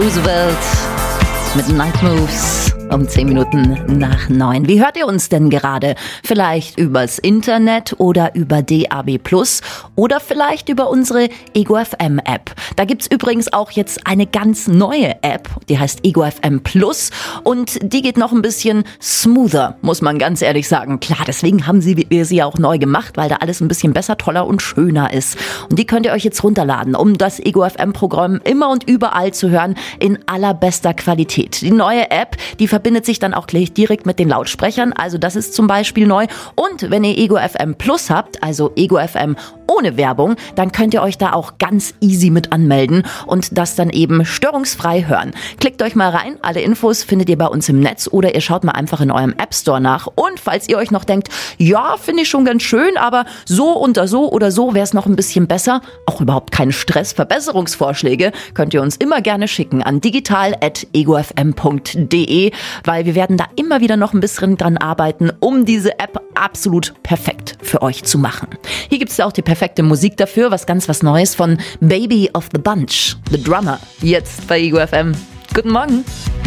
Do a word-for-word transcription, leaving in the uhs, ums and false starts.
Roosevelt mit Night Moves um zehn Minuten nach neun. Wie hört ihr uns denn gerade? Vielleicht übers Internet oder über D A B plus oder vielleicht über unsere Ego F M App. Da gibt's übrigens auch jetzt eine ganz neue App, die heißt Ego F M Plus und die geht noch ein bisschen smoother, muss man ganz ehrlich sagen. Klar, deswegen haben sie, wir sie auch neu gemacht, weil da alles ein bisschen besser, toller und schöner ist. Und die könnt ihr euch jetzt runterladen, um das Ego F M Programm immer und überall zu hören in allerbester Qualität. Die neue App, die verbindet sich dann auch gleich direkt mit den Lautsprechern, also das ist zum Beispiel neu. Und wenn ihr Ego F M Plus habt, also Ego F M ohne Werbung, dann könnt ihr euch da auch ganz easy mit anmelden und das dann eben störungsfrei hören. Klickt euch mal rein, alle Infos findet ihr bei uns im Netz oder ihr schaut mal einfach in eurem App Store nach. Und falls ihr euch noch denkt, ja, finde ich schon ganz schön, aber so oder so oder so wäre es noch ein bisschen besser, auch überhaupt kein Stress, Verbesserungsvorschläge könnt ihr uns immer gerne schicken an digital at ego f m punkt d e, weil wir werden da immer wieder noch ein bisschen dran arbeiten, um diese App absolut perfekt für euch zu machen. Hier gibt es ja auch die perfekte Musik dafür, was ganz was Neues von Baby of the Bunch, The Drummer, jetzt bei Ego F M. Guten Morgen.